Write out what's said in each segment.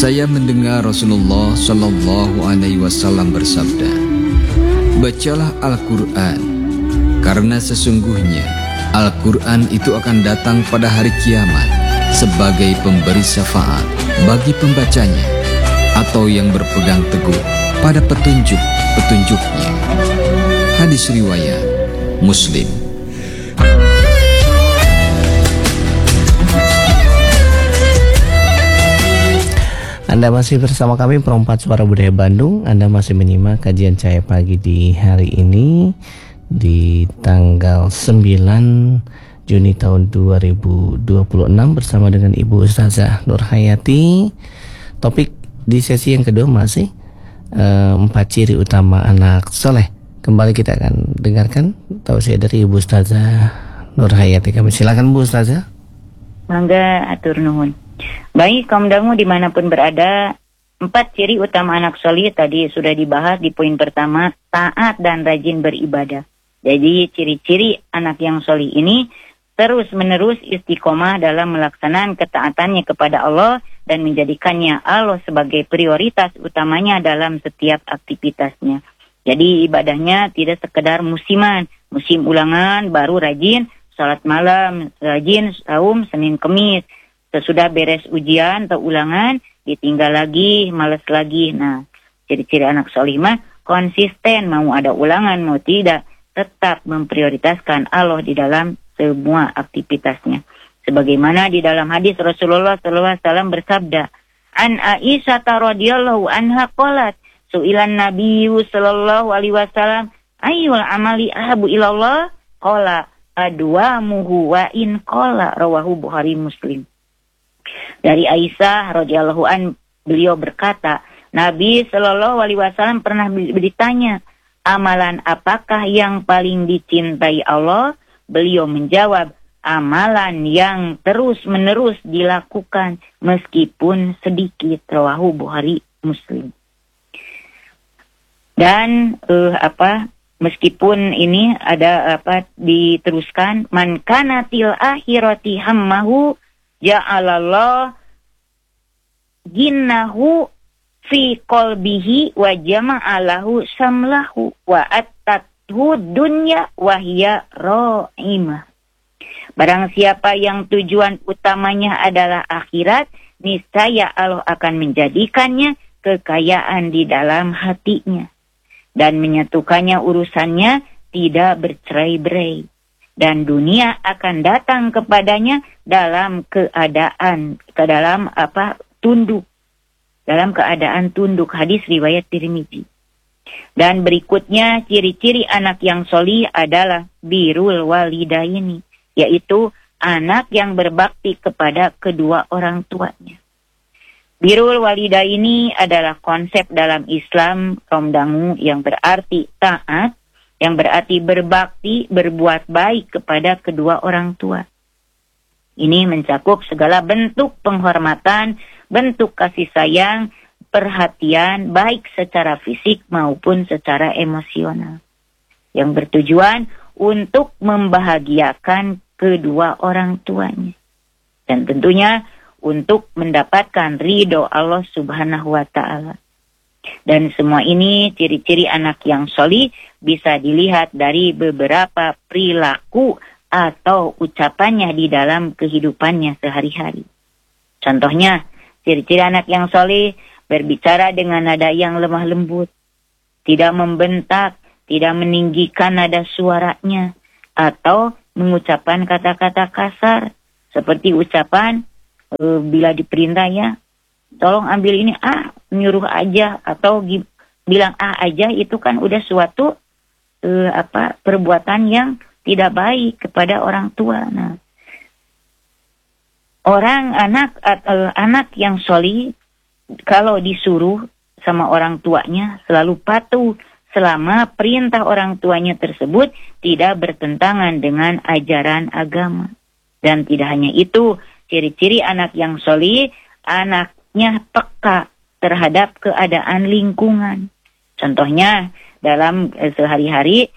Saya mendengar Rasulullah Shallallahu Alaihi Wasallam bersabda, bacalah Al-Quran, karena sesungguhnya Al-Quran itu akan datang pada hari kiamat sebagai pemberi syafaat bagi pembacanya atau yang berpegang teguh pada petunjuk-petunjuknya. Hadis riwayat Muslim. Anda masih bersama kami Perempat Suara Budaya Bandung. Anda masih menyimak kajian Cahaya Pagi di hari ini di tanggal 9 Juni tahun 2026 bersama dengan Ibu Ustazah Nurhayati. Topik di sesi yang kedua masih 4 ciri utama anak soleh. Kembali kita akan dengarkan tausiah dari Ibu Ustazah Nurhayati. Kami silakan Bu Ustazah. Mangga atur nuhun. Baik, kaum dangu dimanapun berada, 4 ciri utama anak soleh tadi sudah dibahas di poin pertama, taat dan rajin beribadah. Jadi ciri-ciri anak yang soleh ini terus-menerus istiqomah dalam melaksanakan ketaatannya kepada Allah dan menjadikannya Allah sebagai prioritas utamanya dalam setiap aktivitasnya. Jadi ibadahnya tidak sekedar musiman, musim ulangan baru rajin, salat malam rajin, saum Senin Kemis. Sesudah beres ujian atau ulangan, ditinggal lagi, malas lagi. Nah, ciri-ciri anak soleh mah konsisten, mau ada ulangan, mau tidak, tetap memprioritaskan Allah di dalam semua aktivitasnya. Sebagaimana di dalam hadis Rasulullah SAW bersabda, An Aisyah radhiyallahu anha qalat, su'ilan Nabiyyu sallallahu alaihi wasallam, ayyul amali ahabu ilallah? Qala adwamuhu wa in qala, rawahu Bukhari Muslim. Dari Aisyah radhiyallahu an, beliau berkata, Nabi Shallallahu Alaihi Wasallam pernah ditanya, amalan apakah yang paling dicintai Allah? Beliau menjawab, amalan yang terus-menerus dilakukan meskipun sedikit. Rawahu Bukhari Muslim. Dan meskipun ini ada diteruskan, man kanatil akhirati hammahu ja'alallah ginnahu fi qalbihi wa jama'alahu samlahu wa attathu dunya wa hiya ra'imah. Barang siapa yang tujuan utamanya adalah akhirat, niscaya Allah akan menjadikannya kekayaan di dalam hatinya dan menyatukannya urusannya tidak bercerai-berai. Dan dunia akan datang kepadanya dalam keadaan tunduk. Hadis riwayat Tirmidzi. Dan berikutnya ciri-ciri anak yang solih adalah birrul walidaini, yaitu anak yang berbakti kepada kedua orang tuanya. Birrul walidaini adalah konsep dalam Islam kaum dangu yang berarti taat, yang berarti berbakti, berbuat baik kepada kedua orang tua. Ini mencakup segala bentuk penghormatan, bentuk kasih sayang, perhatian, baik secara fisik maupun secara emosional. Yang bertujuan untuk membahagiakan kedua orang tuanya. Dan tentunya untuk mendapatkan ridho Allah Subhanahu wa Ta'ala. Dan semua ini ciri-ciri anak yang solih bisa dilihat dari beberapa perilaku atau ucapannya di dalam kehidupannya sehari-hari. Contohnya, ciri-ciri anak yang solih berbicara dengan nada yang lemah lembut, tidak membentak, tidak meninggikan nada suaranya, atau mengucapkan kata-kata kasar, seperti ucapan bila diperintah ya, tolong ambil ini, nyuruh aja, atau bilang aja, itu kan udah suatu perbuatan yang tidak baik kepada orang tua. Nah, anak yang solih kalau disuruh sama orang tuanya selalu patuh selama perintah orang tuanya tersebut tidak bertentangan dengan ajaran agama. Dan tidak hanya itu, ciri-ciri anak yang solih, anaknya peka terhadap keadaan lingkungan. Contohnya dalam sehari-hari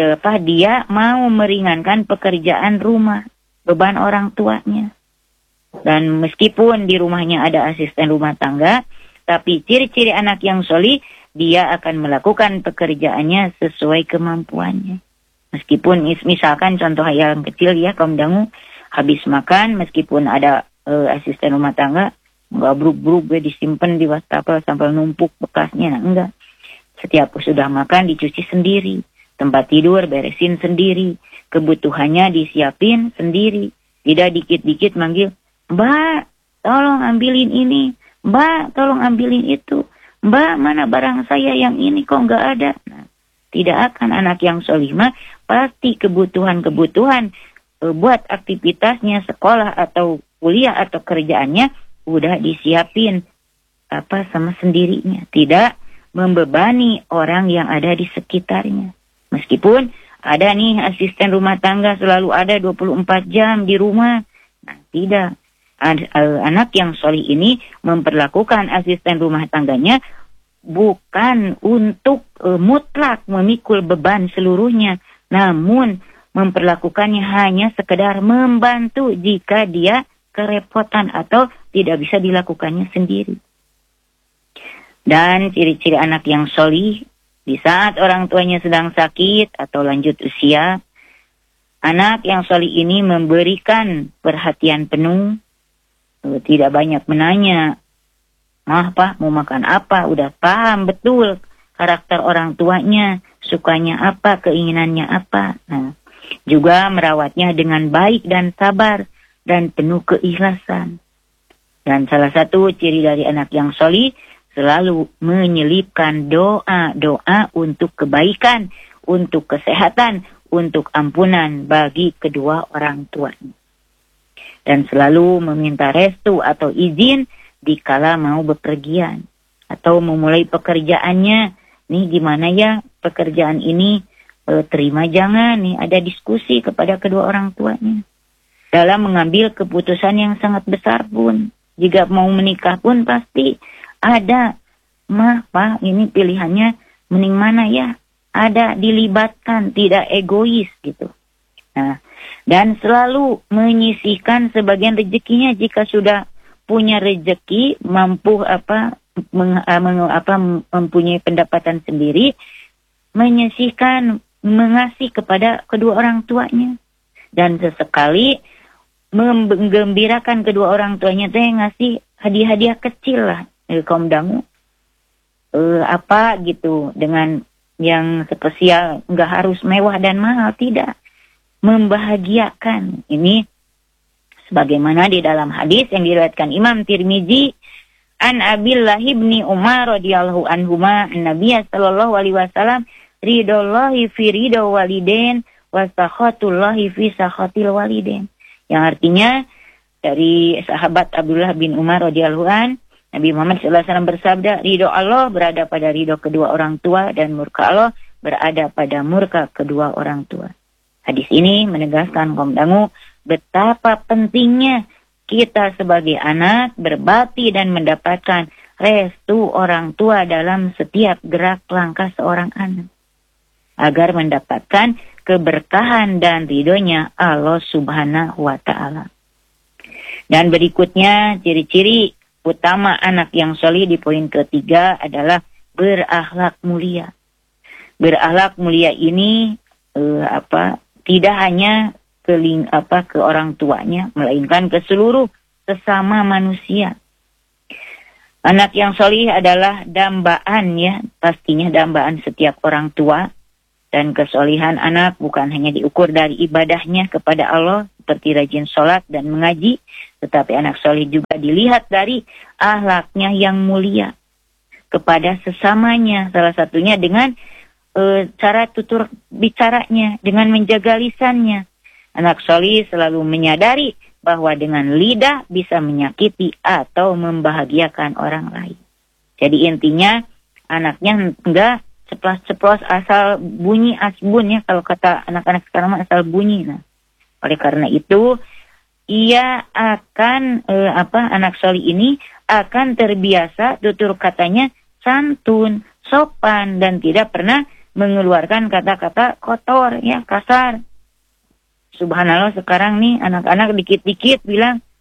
dia mau meringankan pekerjaan rumah, beban orang tuanya. Dan meskipun di rumahnya ada asisten rumah tangga, tapi ciri-ciri anak yang solih, dia akan melakukan pekerjaannya sesuai kemampuannya. Meskipun misalkan contoh yang kecil ya kaum dangu, habis makan meskipun ada asisten rumah tangga, nggak bruk-bruk disimpan di wastafel sampai numpuk bekasnya, enggak. Setiap sudah makan dicuci sendiri, tempat tidur beresin sendiri, kebutuhannya disiapin sendiri. Tidak dikit-dikit manggil, Mbak, tolong ambilin ini, Mbak, tolong ambilin itu, Mbak, mana barang saya yang ini kok nggak ada. Nah, tidak akan anak yang solimah, pasti kebutuhan-kebutuhan buat aktivitasnya, sekolah atau kuliah atau kerjaannya udah disiapin sama sendirinya, tidak membebani orang yang ada di sekitarnya. Meskipun ada nih asisten rumah tangga selalu ada 24 jam di rumah. Nah, tidak. Anak yang solih ini memperlakukan asisten rumah tangganya bukan untuk mutlak memikul beban seluruhnya, namun memperlakukannya hanya sekedar membantu jika dia kerepotan atau tidak bisa dilakukannya sendiri. Dan ciri-ciri anak yang solih, di saat orang tuanya sedang sakit atau lanjut usia, anak yang solih ini memberikan perhatian penuh, tidak banyak menanya, Pak, mau makan apa? Udah paham betul karakter orang tuanya, sukanya apa, keinginannya apa. Nah, juga merawatnya dengan baik dan sabar dan penuh keikhlasan. Dan salah satu ciri dari anak yang solih, selalu menyelipkan doa-doa untuk kebaikan, untuk kesehatan, untuk ampunan bagi kedua orang tuanya. Dan selalu meminta restu atau izin dikala mau bepergian atau memulai pekerjaannya. Nih gimana ya pekerjaan ini, terima jangan, nih ada diskusi kepada kedua orang tuanya. Dalam mengambil keputusan yang sangat besar pun, jika mau menikah pun pasti ada, Pak, ini pilihannya mending mana ya? Ada, dilibatkan, tidak egois gitu. Nah, dan selalu menyisihkan sebagian rezekinya jika sudah punya rezeki, mampu mempunyai pendapatan sendiri, menyisihkan, mengasih kepada kedua orang tuanya. Dan sesekali menggembirakan kedua orang tuanya teh ngasih hadiah-hadiah kecil lah, kaum dangu. Gitu, dengan yang spesial, nggak harus mewah dan mahal, tidak. Membahagiakan. Ini sebagaimana di dalam hadis yang diriwayatkan Imam Tirmizi an Abdullah bin Umar radhiyallahu anhuma an-nabiy sallallahu alaihi wasallam ridallahi fi ridha walidain wa sakhatullahi fi sakhatil walidain. Yang artinya dari sahabat Abdullah bin Umar radhiyallahu an, Nabi Muhammad sallallahu alaihi wasallam bersabda, ridho Allah berada pada ridho kedua orang tua dan murka Allah berada pada murka kedua orang tua. Hadis ini menegaskan kaum dangu betapa pentingnya kita sebagai anak berbakti dan mendapatkan restu orang tua dalam setiap gerak langkah seorang anak, agar mendapatkan keberkahan dan ridhonya Allah Subhanahu wa Ta'ala. Dan berikutnya ciri-ciri utama anak yang solih di poin ketiga adalah berakhlak mulia. Berakhlak mulia ini tidak hanya ke orang tuanya, melainkan ke seluruh sesama manusia. Anak yang solih adalah dambaan ya, pastinya dambaan setiap orang tua. Dan kesolihan anak bukan hanya diukur dari ibadahnya kepada Allah, seperti rajin sholat dan mengaji, tetapi anak solih juga dilihat dari akhlaknya yang mulia kepada sesamanya. Salah satunya dengan cara tutur bicaranya, dengan menjaga lisannya. Anak solih selalu menyadari bahwa dengan lidah bisa menyakiti atau membahagiakan orang lain. Jadi intinya anaknya enggak ceplos-ceplos asal bunyi asbun ya, kalau kata anak-anak sekarang asal bunyi. Nah, oleh karena itu ia akan anak solih ini akan terbiasa tutur katanya santun, sopan dan tidak pernah mengeluarkan kata-kata kotor ya, kasar. Subhanallah sekarang nih anak-anak dikit-dikit bilang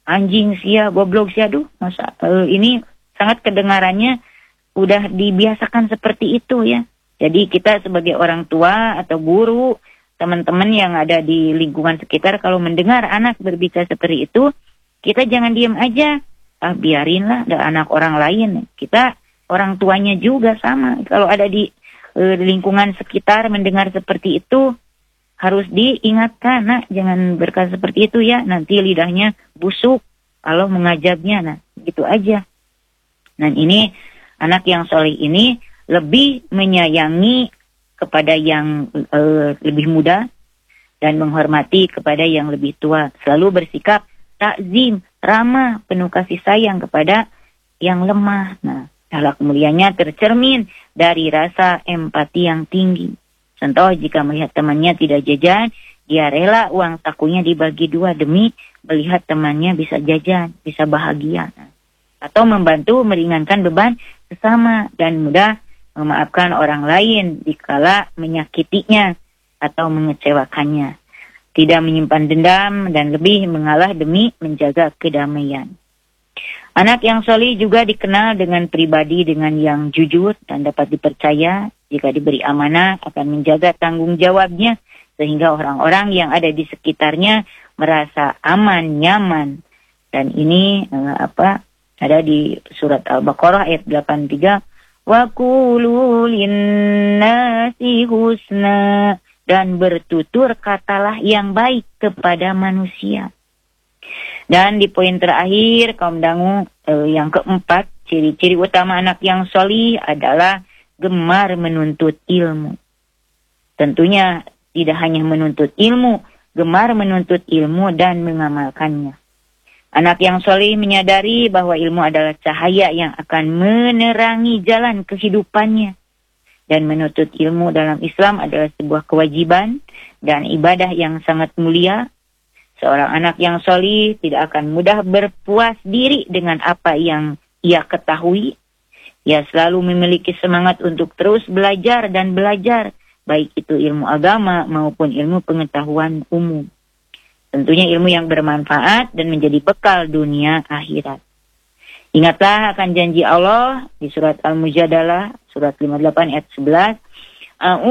anjing sia, goblok sia, aduh, masa ini sangat kedengarannya udah dibiasakan seperti itu ya. Jadi kita sebagai orang tua atau guru, teman-teman yang ada di lingkungan sekitar, kalau mendengar anak berbicara seperti itu, kita jangan diam aja. Biarinlah, ada anak orang lain. Kita orang tuanya juga sama. Kalau ada di lingkungan sekitar mendengar seperti itu, harus diingatkan, nak, jangan berkata seperti itu ya. Nanti lidahnya busuk kalau mengajabnya. Nah, gitu aja. Dan ini, anak yang soleh ini lebih menyayangi kepada yang lebih muda dan menghormati kepada yang lebih tua. Selalu bersikap takzim, ramah, penuh kasih sayang kepada yang lemah. Nah, akhlak mulianya tercermin dari rasa empati yang tinggi. Contoh, jika melihat temannya tidak jajan, dia rela uang sakunya dibagi 2 demi melihat temannya bisa jajan, bisa bahagia. Atau membantu meringankan beban sesama dan mudah memaafkan orang lain dikala menyakitinya atau mengecewakannya. Tidak menyimpan dendam dan lebih mengalah demi menjaga kedamaian. Anak yang soleh juga dikenal dengan pribadi dengan yang jujur dan dapat dipercaya. Jika diberi amanah akan menjaga tanggung jawabnya sehingga orang-orang yang ada di sekitarnya merasa aman, nyaman. Dan ini ada di surat Al-Baqarah ayat 83. Wa qulu linnasi husna, dan bertutur katalah yang baik kepada manusia. Dan di poin terakhir, kaum dangu, yang keempat, ciri-ciri utama anak yang solih adalah gemar menuntut ilmu. Tentunya tidak hanya menuntut ilmu, gemar menuntut ilmu dan mengamalkannya. Anak yang soleh menyadari bahwa ilmu adalah cahaya yang akan menerangi jalan kehidupannya. Dan menuntut ilmu dalam Islam adalah sebuah kewajiban dan ibadah yang sangat mulia. Seorang anak yang soleh tidak akan mudah berpuas diri dengan apa yang ia ketahui. Ia selalu memiliki semangat untuk terus belajar dan belajar, baik itu ilmu agama maupun ilmu pengetahuan umum. Tentunya ilmu yang bermanfaat dan menjadi bekal dunia akhirat. Ingatlah akan janji Allah di surat Al-Mujadalah, surat 58 ayat 11.